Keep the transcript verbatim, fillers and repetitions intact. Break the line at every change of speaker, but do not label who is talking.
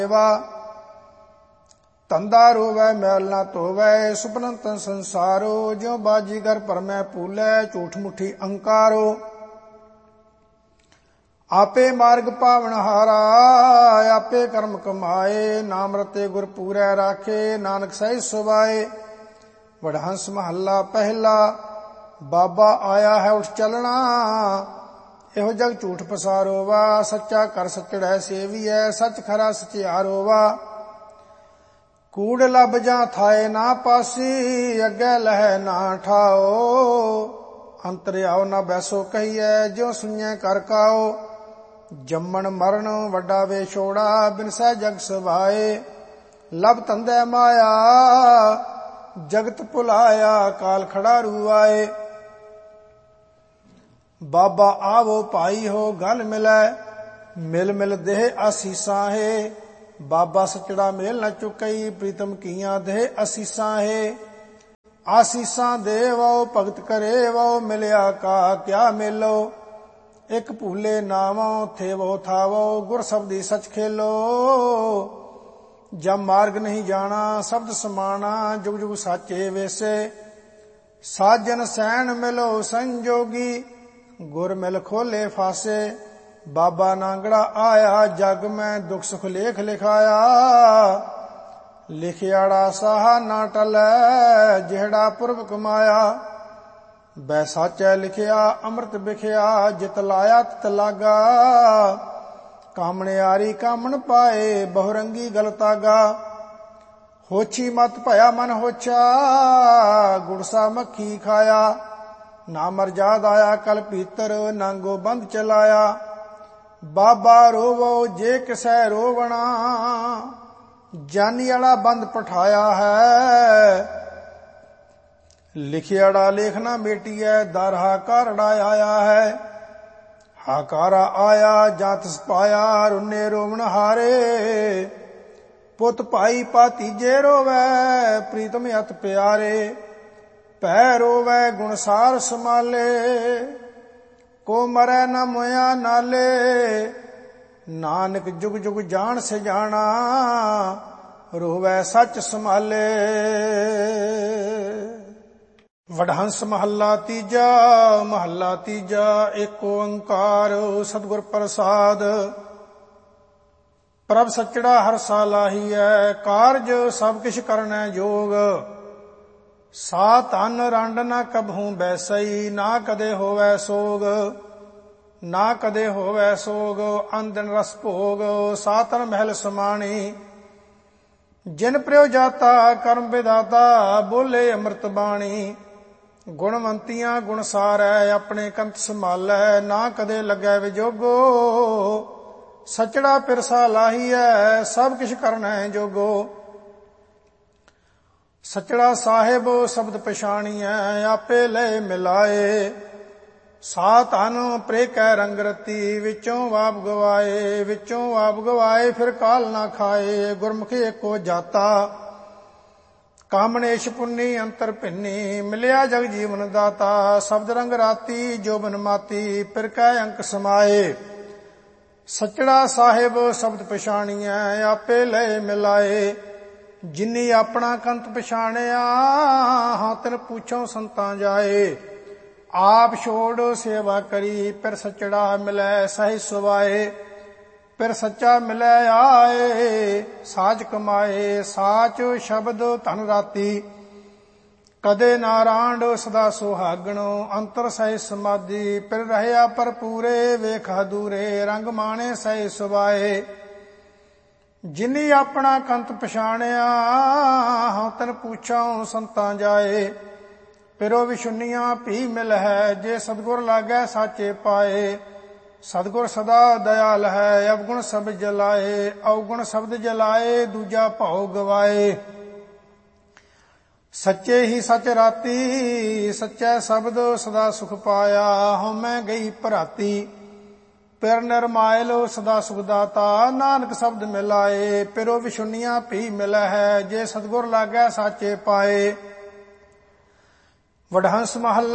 ਧੰਦਾ ਰੋਵੈ ਮੈਲ ਨਾ ਧੋਵੈ, ਸੁਪਨੰਤ ਸੰਸਾਰੋ। ਜਿਉ ਬਾਜੀਗਰ ਭਰਮੈ ਭੂਲੈ, ਝੂਠ ਮੁੱਠੀ ਅਹੰਕਾਰੋ। ਆਪੇ ਮਾਰਗ ਪਾਵਨ ਹਾਰਾ, ਆਪੇ ਕਰਮ ਕਮਾਏ। ਨਾਮ ਰਤੇ ਗੁਰ ਪੂਰੈ ਰਾਖੇ, ਨਾਨਕ ਸਹਿਜ ਸੁਭਾਏ। ਵਡਹੰਸ ਮਹੱਲਾ ਪਹਿਲਾ। ਬਾਬਾ ਆਇਆ ਹੈ ਉੱਠ ਚੱਲਣਾ, ਇਹੋ ਜਗ ਝੂਠ ਪਸਾਰੋ ਵਾ। ਸੱਚਾ ਕਰ ਸਚੜੈ ਸੇਵੀਐ, ਸੱਚ ਖਰਾ ਸਚਿਆਰੋ ਵਾ। ਕੂੜ ਲੱਭ ਜਾਂ ਥਾਏ ਨਾ ਪਾਸੀ, ਅੱਗੇ ਲਹੈ ਨਾ ਠਾਓ। ਅੰਤਰ ਆਓ ਨਾ ਬੈਸੋ ਕਹੀਐ, ਜਿਉ ਸੁਣਿਐ ਕਰ ਕਾਓ। ਜੰਮਣ ਮਰਨ ਵੱਡਾ ਵੇਛੋੜਾ, ਬਿਨਸੈ ਜਗ ਸਵਾਏ। ਲਬ ਧੰਦੇ ਮਾਇਆ, ਜਗਤ ਭੁਲਾਇਆ। ਕਾਲ ਖੜਾ ਰੂ ਆਏ। ਬਾਬਾ ਆਵੋ ਭਾਈ ਹੋ ਗਲ ਮਿਲੈ, ਮਿਲ ਮਿਲ ਦੇਹ ਆਸੀਸਾਂ ਹੈ। ਬਾਬਾ ਸਚੜਾ ਮੇਲ ਨ ਚੁਕਈ, ਪ੍ਰੀਤਮ ਕੀਆਂ ਦੇਹ ਅਸੀਸਾਂ ਹੈ। ਆਸੀਸਾਂ ਦੇਵੋ ਭਗਤ ਕਰੇ ਵੋ, ਮਿਲਿਆ ਕਾ ਕਿਆ ਮੇਲੋ। ਇੱਕ ਭੂਲੇ ਨਾਵੋ ਥੇਵੋ ਥਾਵੋ, ਗੁਰ ਸ਼ਬਦੀ ਸਚ ਖੇਲੋ। ਜਬ ਮਾਰਗ ਨਹੀਂ ਜਾਣਾ ਸ਼ਬਦ ਸਮਾਣਾ, ਜੁਗ ਜੁਗ ਸਾਚੇ ਵੇਸੇ। ਸਾਜਨ ਸੈਣ ਮਿਲੋ ਸੰਜੋਗੀ, ਗੁਰ ਮਿਲ ਖੋਲੇ ਫਾਸੇ। ਬਾਬਾ ਨਾਂਗੜਾ ਆਇਆ, ਜਗ ਮੈਂ ਦੁਖ ਸੁਖ ਲੇਖ ਲਿਖਾਇਆ। ਲਿਖਿਆੜਾ ਸਾਹਾ ਨਾ ਟਲੈ, ਜਿਹੜਾ ਪੁਰਬ ਕਮਾਇਆ। ਬੈ ਸਾਚੈ ਲਿਖਿਆ ਅੰਮ੍ਰਿਤ ਵਿਖਿਆ, ਜਿਤ ਲਾਇਆ ਤਿਤ ਲਾਗਾ। ਕਾਮਣਿਆਰੀ ਕਾਮਣ ਪਾਏ, ਬਹੁਰੰਗੀ ਗਲ ਤਾਗਾ। ਹੋਛੀ ਮਤ ਭਇਆ ਮਨ ਹੋਛਾ, ਗੁੜਸਾ ਮੱਖੀ ਖਾਇਆ। ਨਾ ਮਰਜਾਦ ਆਇਆ ਕਲ ਭੀਤਰ, ਨਾਂਗੋ ਬੰਦ ਚਲਾਇਆ। ਬਾਬਾ ਰੋਵੋ ਜੇ ਕਿਸੈ ਰੋਵਣਾ, ਜਾਨੀ ਵਾਲਾ ਬੰਦ ਪਠਾਇਆ ਹੈ। ਲਿਖਿਆੜਾ ਲੇਖ ਨਾ ਮੇਟੀਐ, ਦਰ ਹਾਕਾਰੜਾ ਆਇਆ ਹੈ। ਹਾਕਾਰਾ ਆਇਆ ਜਾਂ ਤਿਸ ਪਾਇਆ, ਰੁੰਨੇ ਰੋਵਣ ਹਾਰੇ। ਪੁੱਤ ਭਾਈ ਭਾਤੀਜੇ ਰੋਵੈ, ਪ੍ਰੀਤਮ ਅਤ ਪਿਆਰੇ। ਭੈ ਰੋਵੈ ਗੁਣਸਾਰ ਸਮਾਲੇ, ਕੋ ਮਰੈ ਨ ਮੋਇਆ ਨਾਲੇ। ਨਾਨਕ ਜੁਗ ਜੁਗ ਜਾਣ ਸਿਜਾਣਾ, ਰੋਵੈ ਸੱਚ ਸੰਭਾਲੇ। ਵਡਹੰਸ ਮਹੱਲਾ ਤੀਜਾ। ਮਹੱਲਾ ਤੀਜਾ। ਏਕ ਓੰਕਾਰ ਸਤਿਗੁਰ ਪ੍ਰਸਾਦ। ਪ੍ਰਭ ਸਚੜਾ ਹਰ ਸਾ ਲਾਹੀਐ, ਕਾਰਜ ਸਭ ਕਿਛ ਕਰਨੈ ਜੋਗ। ਸਾ ਧਨ ਰੰਡ ਨਾ ਕਬਹੂ ਬੈਸਈ, ਨਾ ਕਦੇ ਹੋਵੈ ਸੋਗ। ਨਾ ਕਦੇ ਹੋਵੈ ਸੋਗ, ਅੰਦਨ ਰਸ ਭੋਗ। ਸਾ ਤਨ ਮਹਿਲ ਸਮਾਣੀ, ਜਿਨ ਪ੍ਰਯੋ ਜਾਤਾ ਕਰਮ ਵਿਦਾਤਾ। ਬੋਲੇ ਅੰਮ੍ਰਿਤ ਬਾਣੀ, ਗੁਣਵੰਤੀਆਂ ਗੁਣ ਸਾਰੈ। ਆਪਣੇ ਕੰਤ ਸੰਭਾਲੈ, ਨਾ ਕਦੇ ਲੱਗੈ ਵਿਜੋਗੋ। ਸਚੜਾ ਪਿਰਸਾ ਲਾਹੀਐ, ਸਭ ਕਿਛ ਕਰਨੈ ਜੋਗੋ। ਸਚੜਾ ਸਾਹਿਬ ਸ਼ਬਦ ਪਛਾਣੀਐ, ਆਪੇ ਲੈ ਮਿਲਾਏ। ਸਾ ਧਨ ਪ੍ਰੇ ਕੈ ਰੰਗ ਰਤੀ, ਵਿੱਚੋਂ ਵਾਪ ਗਵਾਏ। ਵਿੱਚੋਂ ਵਾਪ ਗਵਾਏ, ਫਿਰ ਕਾਲ ਨਾ ਖਾਏ। ਗੁਰਮੁਖੀ ਏਕੋ ਜਾਤਾ, ਕਾਮਣੇਸ਼ ਪੁੰਨੀ ਅੰਤਰ ਭਿੰਨੀ। ਮਿਲਿਆ ਜਗ ਜੀਵਨ ਦਾਤਾ, ਸ਼ਬਦ ਰੰਗ ਰਾਤੀ। ਜੋ ਬਨ ਮਾਤੀ, ਫਿਰ ਕੈ ਅੰਕ ਸਮਾਏ। ਸਚੜਾ ਸਾਹਿਬ ਸ਼ਬਦ ਪਛਾਣੀਐ, ਆਪੇ ਲੈ ਮਿਲਾਏ। ਜਿਨੀ ਆਪਣਾ ਕੰਤ ਪਛਾਣਿਆ, ਹਾਂ ਤਿਨ ਪੁੱਛੋ ਸੰਤਾਂ ਜਾਏ। ਆਪ ਛੋੜ ਸੇਵਾ ਕਰੀ, ਫਿਰ ਸਚੜਾ ਮਿਲੈ ਸਹਿ ਸੁਭਾਏ। ਫਿਰ ਸੱਚਾ ਮਿਲੈ ਆਏ, ਸਾਚ ਕਮਾਏ। ਸਾਚ ਸ਼ਬਦ ਧਨ ਰਾਤੀ, ਕਦੇ ਨਾ ਰਾਂਡ ਸਦਾ ਸੁਹਾਗਣੋ। ਅੰਤਰ ਸਹਿ ਸਮਾਧੀ, ਫਿਰ ਰਹਿਆ ਪਰ ਪੂਰੇ। ਵੇਖ ਹਦੂਰੇ ਰੰਗ ਮਾਣੇ ਸਹਿ ਸੁਭਾਏ। ਜਿਨੀ ਆਪਣਾ ਕੰਤ ਪਛਾਣਿਆ, ਹਾਂ ਤਨ ਪੁੱਛਾਂ ਸੰਤਾਂ ਜਾਏ। ਫਿਰੋ ਵਿਸ਼ੁੰਨੀਆਂ ਭੀ ਮਿਲ ਹੈ, ਜੇ ਸਤਿਗੁਰ ਲਾਗੈ ਸਾਚੇ ਪਾਏ। ਸਤਿਗੁਰ ਸਦਾ ਦਇਆਲ ਹੈ, ਅਵਗੁਣ ਸ਼ਬਦ ਜਲਾਏ। ਅਵਗੁਣ ਸ਼ਬਦ ਜਲਾਏ, ਦੂਜਾ ਭਾਉ ਗਵਾਏ। ਸੱਚੇ ਹੀ ਸਚ ਰਾਤੀ, ਸੱਚੈ ਸ਼ਬਦ ਸਦਾ ਸੁਖ ਪਾਇਆ। ਹਉਮੈ ਗਈ ਭਰਾਤੀ, ਪਿਰ ਨਿਰਮਾਇਲ ਸਦਾ ਸੁਖ ਦਾਤਾ। ਨਾਨਕ ਸ਼ਬਦ ਮਿਲਾਏ, ਪਿਰੋ ਵਿਸ਼ੁੰਨੀਆਂ ਭੀ ਮਿਲੈ ਹੈ। ਜੇ ਸਤਿਗੁਰ ਲਾਗੈ ਸਾਚੇ ਪਾਏ। ਵਡਹੰਸ ਮਹੱਲਾ